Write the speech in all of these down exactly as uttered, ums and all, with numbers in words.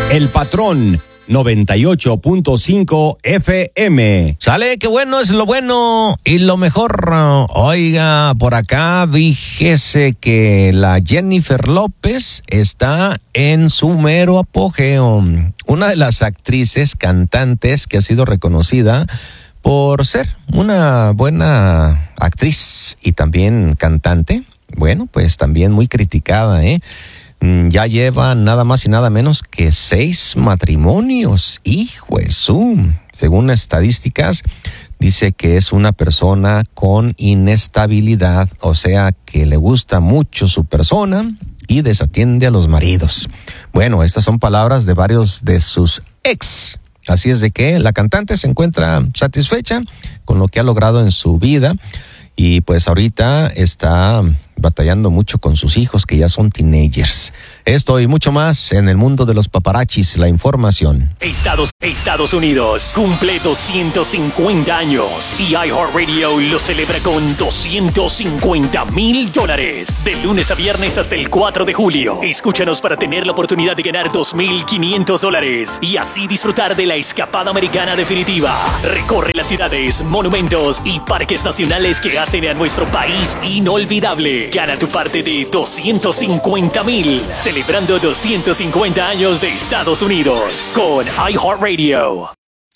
El Patrón noventa y ocho punto cinco F M. Sale, qué bueno es lo bueno y lo mejor. Oiga, por acá fíjese que la Jennifer López está en su mero apogeo. Una de las actrices cantantes que ha sido reconocida por ser una buena actriz y también cantante. Bueno, pues también muy criticada, ¿eh? Ya lleva nada más y nada menos que seis matrimonios. ¡Hijo de su! Según estadísticas, dice que es una persona con inestabilidad, o sea, que le gusta mucho su persona y desatiende a los maridos. Bueno, estas son palabras de varios de sus ex. Así es de que la cantante se encuentra satisfecha con lo que ha logrado en su vida y pues ahorita está batallando mucho con sus hijos que ya son teenagers. Esto y mucho más en el mundo de los paparachis, la información. Estados, Estados Unidos cumple doscientos cincuenta años y iHeartRadio lo celebra con doscientos cincuenta mil dólares. De lunes a viernes hasta el cuatro de julio. Escúchanos para tener la oportunidad de ganar dos mil quinientos dólares y así disfrutar de la escapada americana definitiva. Recorre las ciudades, monumentos y parques nacionales que hacen a nuestro país inolvidable. Gana tu parte de doscientos cincuenta mil, celebrando doscientos cincuenta años de Estados Unidos con iHeartRadio.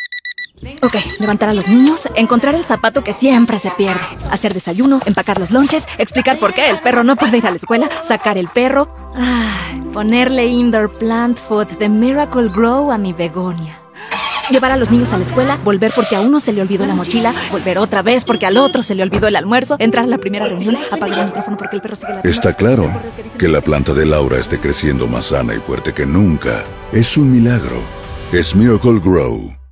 Ok, levantar a los niños, encontrar el zapato que siempre se pierde, hacer desayuno, empacar los lonches, explicar por qué el perro no puede ir a la escuela, sacar el perro, ay, ponerle indoor plant food de Miracle Grow a mi begonia. Llevar a los niños a la escuela, volver porque a uno se le olvidó la mochila, volver otra vez porque al otro se le olvidó el almuerzo, entrar a la primera reunión, apagar el micrófono porque el perro sigue la... Está claro que la planta de Laura esté creciendo más sana y fuerte que nunca. Es un milagro. Es Miracle Grow.